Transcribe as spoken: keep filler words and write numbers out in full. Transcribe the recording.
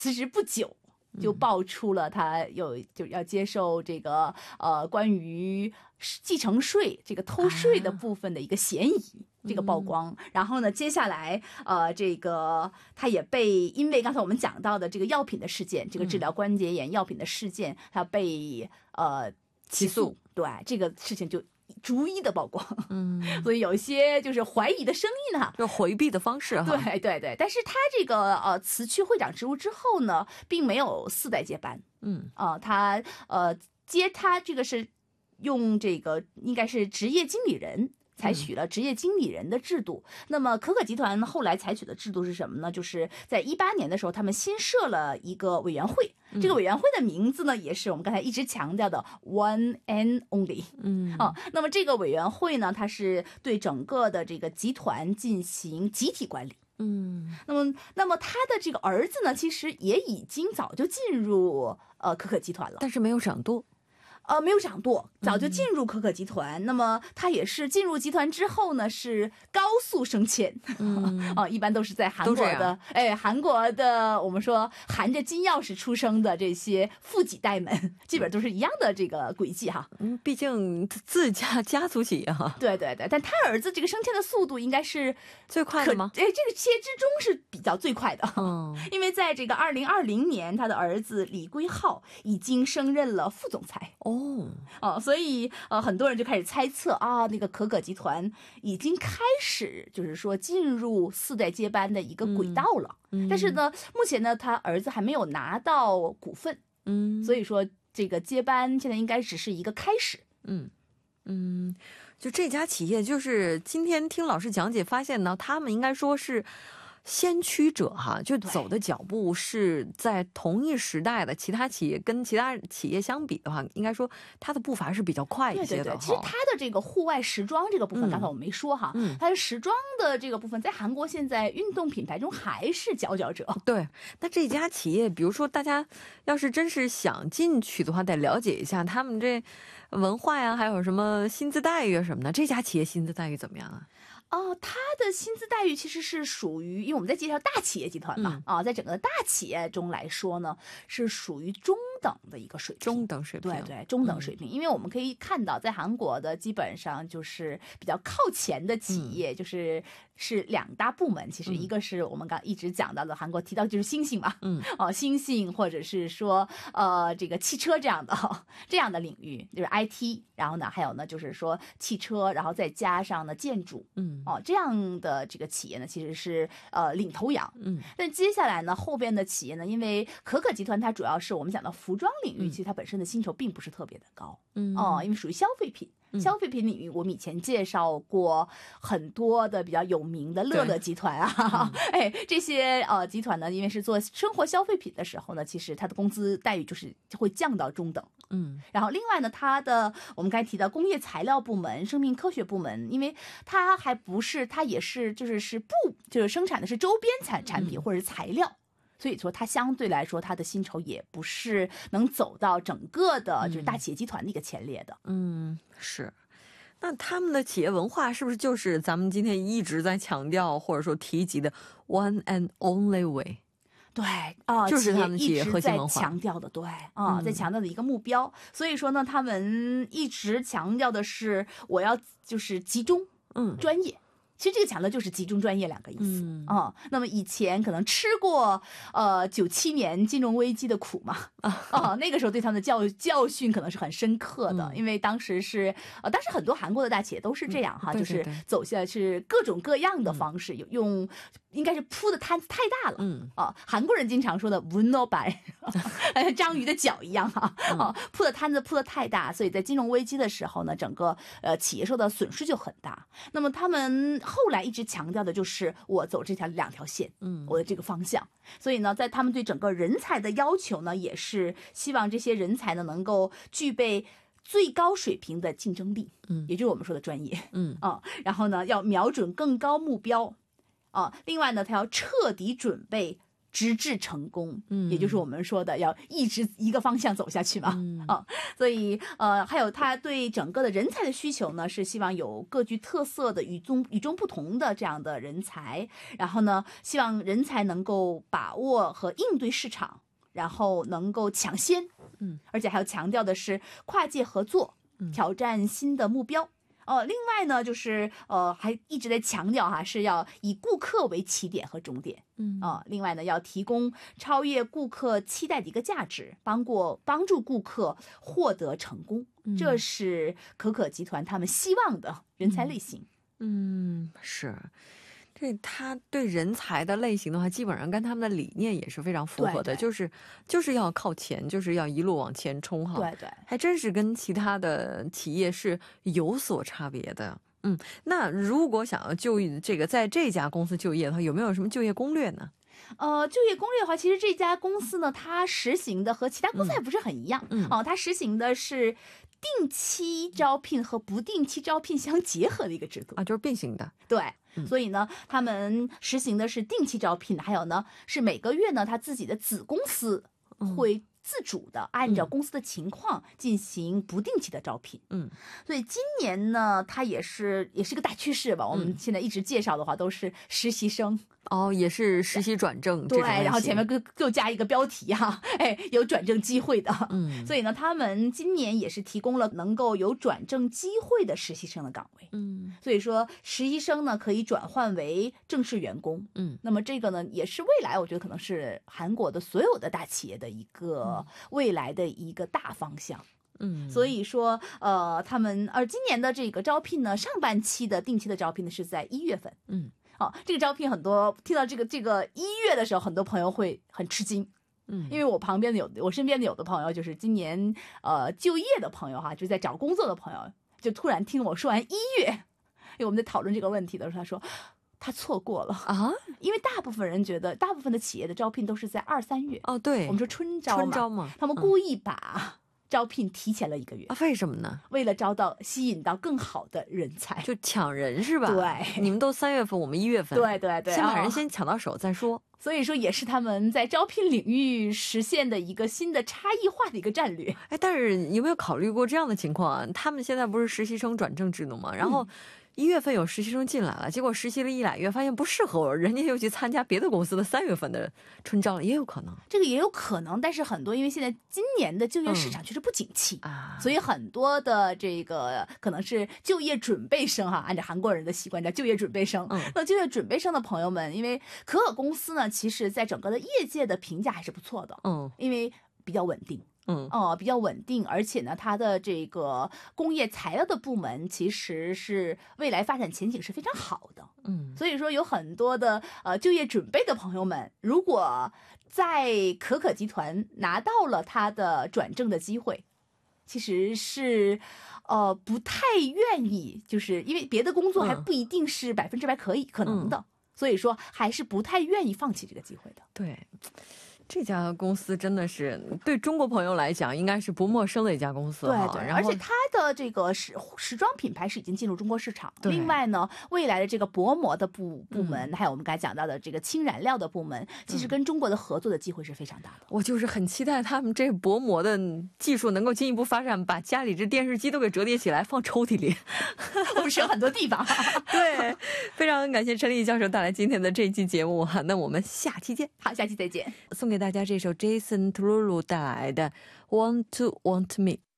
其实不久就爆出了他有就要接受这个呃关于继承税这个偷税的部分的一个嫌疑。啊这个曝光，然后呢，接下来呃，这个他也被因为刚才我们讲到的这个药品的事件，这个治疗关节炎药品的事件，他被呃起诉，对这个事情就逐一的曝光，嗯，所以有一些就是怀疑的声音哈， 就回避的方式哈， 对对对，但是他这个呃辞去会长职务之后呢，并没有四代接班，嗯啊、呃，他呃接他这个是用这个应该是职业经理人。采取了职业经理人的制度。嗯、那么可可集团后来采取的制度是什么呢？就是在一八年的时候，他们新设了一个委员会。嗯、这个委员会的名字呢，也是我们刚才一直强调的 One and Only。嗯，啊，那么这个委员会呢，它是对整个的这个集团进行集体管理。嗯，那么，那么他的这个儿子呢，其实也已经早就进入呃可可集团了， 但是没有掌舵。 呃，没有掌舵，早就进入可可集团。嗯、那么他也是进入集团之后呢，是高速升迁。嗯，啊，一般都是在韩国的，哎，韩国的我们说含着金钥匙出生的这些富几代们，基本都是一样的这个轨迹哈。 嗯，毕竟自家家族企业哈。 对对对，但他儿子这个升迁的速度应该是最快的吗？ 哎，这个企业之中是比较最快的。嗯，因为在这个二零二零年，他的儿子李圭浩已经升任了副总裁。哦。哦，所以呃，很多人就开始猜测啊，那个可可集团已经开始就是说进入四代接班的一个轨道了。嗯，但是呢，目前呢，他儿子还没有拿到股份。嗯，所以说这个接班现在应该只是一个开始。 嗯嗯，就这家企业，就是今天听老师讲解发现呢，他们应该说是先驱者哈，就走的脚步是在同一时代的其他企业跟其他企业相比的话，应该说它的步伐是比较快一些的。 对对对，其实它的这个户外时装这个部分，嗯、刚才我没说哈，嗯，它的时装的这个部分，在韩国现在运动品牌中还是佼佼者。 对，那这家企业，比如说大家要是真是想进去的话，得了解一下他们这文化呀，还有什么薪资待遇什么的。这家企业薪资待遇怎么样啊？ 哦，他的薪资待遇其实是属于，因为我们在介绍大企业集团嘛，嗯、啊，在整个大企业中来说呢，是属于中等的一个水平， 中等水平， 对对，中等水平。嗯、因为我们可以看到，在韩国的基本上就是比较靠前的企业，嗯、就是是两大部门，其实一个是我们刚一直讲到的，韩国提到就是星星嘛，嗯，哦、啊，星星或者是说呃这个汽车这样的这样的领域，就是 I T， 然后呢还有呢就是说汽车，然后再加上呢建筑，嗯。哦，这样的这个企业呢，其实是呃领头羊。嗯，但接下来呢，后边的企业呢，因为可可集团它主要是我们讲到服装领域，嗯、其实它本身的薪酬并不是特别的高。嗯，哦，因为属于消费品。消费品领域，我们以前介绍过很多的比较有名的乐乐集团啊，嗯、哎，这些呃集团呢，因为是做生活消费品的时候呢，其实它的工资待遇就是会降到中等。嗯，然后另外呢，它的我们刚才提到工业材料部门、生命科学部门，因为它还不是，它也是就是是布，就是生产的是周边产产品或者是材料。所以说，它相对来说，它的薪酬也不是能走到整个的就是大企业集团的一个前列的。 嗯，是。那他们的企业文化是不是就是咱们今天一直在强调或者说提及的 one and only way？ 对啊、呃， 就是他们企业核心文化强调的，对啊、呃，在强调的一个目标。嗯、所以说呢，他们一直强调的是我要就是集中，嗯，专业。其实这个强调就是集中专业两个意思啊、嗯哦。那么以前可能吃过呃九七年金融危机的苦嘛啊、哦，那个时候对他们的教教训可能是很深刻的，嗯、因为当时是呃，当时很多韩国的大企业都是这样哈，嗯、对对对就是走下是各种各样的方式，嗯、用应该是铺的摊子太大了，嗯啊、哦，韩国人经常说的文诺白，章鱼的脚一样哈，啊、哦，铺的摊子铺的太大，所以在金融危机的时候呢，整个呃企业受到损失就很大。那么他们后来一直强调的就是我走这条两条线，嗯，我的这个方向。所以呢，在他们对整个人才的要求呢，也是希望这些人才呢能够具备最高水平的竞争力，嗯，也就是我们说的专业，嗯啊，然后呢要瞄准更高目标，啊，另外呢，他要彻底准备直至成功， 嗯， 也就是我们说的要一直一个方向走下去嘛， 嗯啊，所以呃，还有他对整个的人才的需求呢，是希望有各具特色的、与众与众不同的这样的人才，然后呢，希望人才能够把握和应对市场，然后能够抢先， 嗯， 而且还有强调的是跨界合作，挑战新的目标。呃，另外呢，就是呃，还一直在强调哈，是要以顾客为起点和终点， 嗯啊、呃，另外呢，要提供超越顾客期待的一个价值，帮过帮助顾客获得成功， 嗯、 这是可可集团他们希望的人才类型。 嗯，嗯是。这他对人才的类型的话，基本上跟他们的理念也是非常符合的， 对对就是就是要靠前，就是要一路往前冲哈。 对对， 还真是跟其他的企业是有所差别的。嗯，那如果想要就业这个在这家公司就业的话，有没有什么就业攻略呢？ 呃，就业攻略的话，其实这家公司呢，它实行的和其他公司还不是很一样。 嗯， 哦、呃，它实行的是定期招聘和不定期招聘相结合的一个制度啊，就是并行的。 对。 嗯、 所以呢，他们实行的是定期招聘，还有呢是每个月呢，他自己的子公司会自主的按照公司的情况进行不定期的招聘。 嗯， 所以今年呢，它也是也是个大趋势吧。我们现在一直介绍的话都是实习生。 哦，也是实习转正， 对，然后前面又又加一个标题哈、啊，哎，有转正机会的。 嗯， 所以呢，他们今年也是提供了能够有转正机会的实习生的岗位。 嗯， 所以说实习生呢可以转换为正式员工。 嗯， 那么这个呢也是未来我觉得可能是韩国的所有的大企业的一个未来的一个大方向。 嗯， 所以说呃，他们而今年的这个招聘呢，上半期的定期的招聘呢是在一月份。 嗯。 哦，这个招聘很多听到这个这个一月的时候，很多朋友会很吃惊， 嗯，因为我旁边的有我身边的有的朋友就是今年呃就业的朋友哈，就是在找工作的朋友，就突然听我说完一月，因为我们在讨论这个问题的时候，他说他错过了啊， 因为大部分人觉得大部分的企业的招聘都是在二三月。 哦，对， 我们说春招嘛， 春招嘛， 他们故意把招聘提前了一个月啊？为什么呢？ 为了招到吸引到更好的人才， 就抢人是吧？ 对， 你们都三月份，我们一月份， 对对对， 先把人先抢到手再说。 哦，所以说也是他们在招聘领域实现的一个新的差异化的一个战略。 哎，但是有没有考虑过这样的情况啊？他们现在不是实习生转正制度吗？然后一月份有实习生进来了，结果实习了一俩月，发现不适合我，人家又去参加别的公司的三月份的春招了，也有可能。 这个也有可能，但是很多因为现在今年的就业市场确实不景气、 嗯、啊， 所以很多的这个可能是就业准备生哈，按照韩国人的习惯叫就业准备生。 嗯， 那就业准备生的朋友们，因为可可公司呢，其实在整个的业界的评价还是不错的。 嗯， 因为比较稳定。 嗯哦，比较稳定，而且呢，它的这个工业材料的部门其实是未来发展前景是非常好的。 嗯， 所以说有很多的呃就业准备的朋友们，如果在可可集团拿到了他的转正的机会，其实是呃不太愿意，就是因为别的工作还不一定是百分之百可以、嗯、可能的、嗯，所以说还是不太愿意放弃这个机会的。 对。这家公司真的是对中国朋友来讲应该是不陌生的一家公司。 对对，而且它的这个时时装品牌是已经进入中国市场。另外呢，未来的这个薄膜的部部门、嗯、还有我们刚才讲到的这个轻染料的部门、嗯、其实跟中国的合作的机会是非常大的。 我就是很期待他们这薄膜的技术能够进一步发展，把家里这电视机都给折叠起来放抽屉里我们省很多地方。 对，非常感谢陈丽教授带来今天的这期节目哈，那我们下期见。 好，下期再见。 送给大家这首 Jason Derulo 带来的 Want to Want Me。